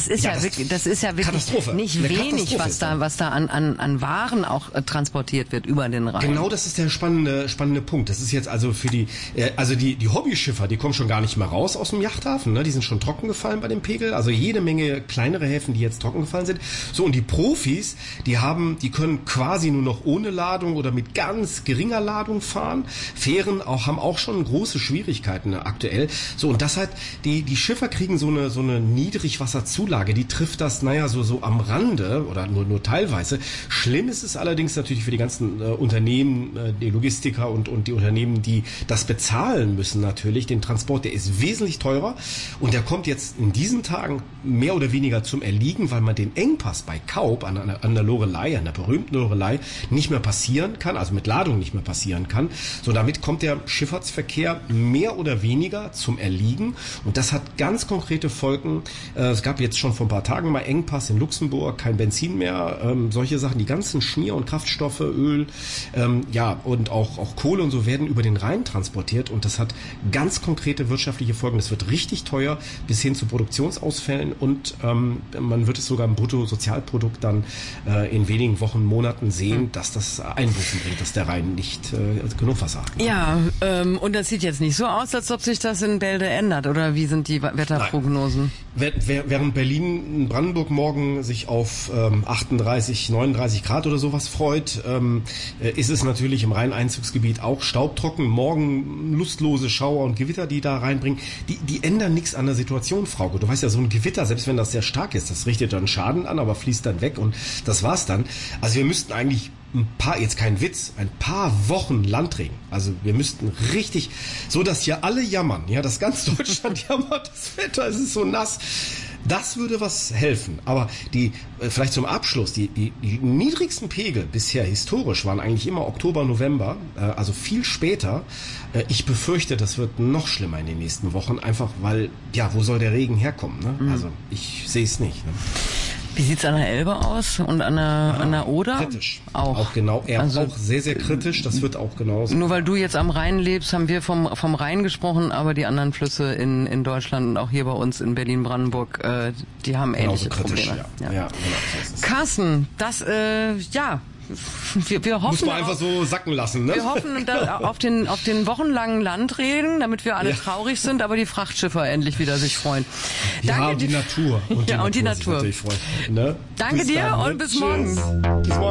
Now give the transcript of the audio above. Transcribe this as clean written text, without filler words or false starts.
das ist ja wirklich nicht wenig, was da an Waren auch transportiert wird über den Rhein. Genau, das ist der spannende Punkt. Das ist jetzt also für die Hobbyschiffer, die kommen schon gar nicht mehr raus aus dem Yachthafen, ne? Die sind schon trocken gefallen bei dem Pegel. Also jede Menge kleinere Häfen, die jetzt trocken gefallen sind. So, und die Profis, die können quasi nur noch ohne Ladung oder mit ganz geringer Ladung fahren. Fähren haben auch schon große Schwierigkeiten aktuell. So, und das halt, die Schiffer kriegen so eine Niedrigwasserzulage, die trifft das, so am Rande oder nur teilweise. Schlimm ist es allerdings natürlich für die ganzen Unternehmen, die Logistiker und die Unternehmen, die das bezahlen müssen natürlich. Den Transport, der ist wesentlich teurer und der kommt jetzt in diesen Tagen mehr oder weniger zum Erliegen, weil man den Engpass bei Kaub an der Loreley, an der berühmten Loreley, nicht mehr passieren kann, also mit Ladung nicht mehr passieren kann. So, damit kommt der Schifffahrtsverkehr mehr oder weniger zum Erliegen und das hat ganz konkrete Folgen. Es gab jetzt schon vor ein paar Tagen mal Engpass in Luxemburg, kein Benzin mehr, solche Sachen, die ganzen Schmier- und Kraftstoffe, Öl, und auch Kohle und so werden über den Rhein transportiert und das hat ganz konkrete wirtschaftliche Folgen. Das wird richtig teuer bis hin zu Produktionsausfällen und man wird es sogar im Bruttosozialprodukt dann in wenigen Wochen, Monaten sehen, dass das Einbußen bringt, dass der Rhein nicht genug Wasser hat. Ja, und das sieht jetzt nicht so aus, als ob sich das in Bälde ändert, oder wie sind die Wetterprognosen? Während Berlin, Brandenburg morgen sich auf 38, 39 Grad oder sowas freut, ist es natürlich im Rheineinzugsgebiet auch staubtrocken. Morgen lustlose Schauer und Gewitter, die da reinbringen. Die ändern nichts an der Situation, Frauke. Du weißt ja, so ein Gewitter, selbst wenn das sehr stark ist, das richtet dann Schaden an, aber fließt dann weg und das war's dann. Also wir müssten eigentlich jetzt kein Witz, ein paar Wochen Landregen. Also wir müssten richtig, so dass hier alle jammern, ja, dass ganz Deutschland jammert, das Wetter, es ist so nass. Das würde was helfen. Aber vielleicht zum Abschluss, die niedrigsten Pegel bisher historisch waren eigentlich immer Oktober, November, also viel später. Ich befürchte, das wird noch schlimmer in den nächsten Wochen, einfach weil, wo soll der Regen herkommen? Ne? Also ich sehe es nicht. Ne? Wie sieht's an der Elbe aus und an der Oder? Kritisch. Auch genau. Auch sehr, sehr kritisch. Das wird auch genauso. Nur weil du jetzt am Rhein lebst, haben wir vom Rhein gesprochen, aber die anderen Flüsse in Deutschland und auch hier bei uns in Berlin-Brandenburg, die haben ähnliche Probleme. Ja, genau, so ist es. Carsten, das, wir hoffen, muss man einfach so sacken lassen, ne? Wir hoffen auf den wochenlangen Landregen, damit wir alle traurig sind, aber die Frachtschiffer endlich wieder sich freuen. Ja, und die Natur. Und die Natur. Sich natürlich freuen, ne? Danke dir und bis morgen. Bis morgen.